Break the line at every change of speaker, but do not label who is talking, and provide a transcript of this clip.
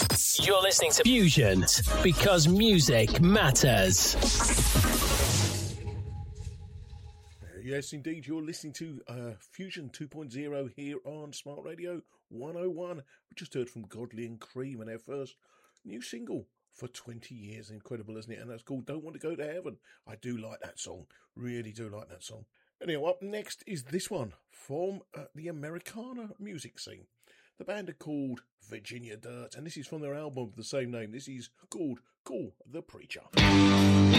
You're listening to Fusion because music matters.
Yes, indeed. You're listening to Fusion 2.0 here on Smart Radio 101. We just heard from Godley and Cream and their first new single for 20 years. Incredible, isn't it? And that's called Don't Want to Go to Heaven. I do like that song. Really do like that song. Anyhow, up next is this one from the Americana music scene. The band are called Virginia Dirt, and this is from their album of the same name. This is called Call the Preacher.